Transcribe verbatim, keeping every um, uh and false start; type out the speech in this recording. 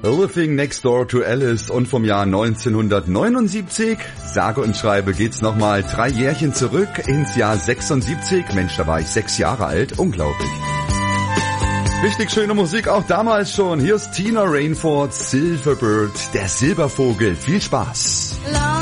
Living Next Door to Alice und vom Jahr neunzehnhundertneunundsiebzig. Sage und schreibe geht's nochmal drei Jährchen zurück ins Jahr sechsundsiebzig. Mensch, da war ich sechs Jahre alt. Unglaublich. Richtig schöne Musik, auch damals schon. Hier ist Tina Rainford, Silverbird, der Silbervogel. Viel Spaß.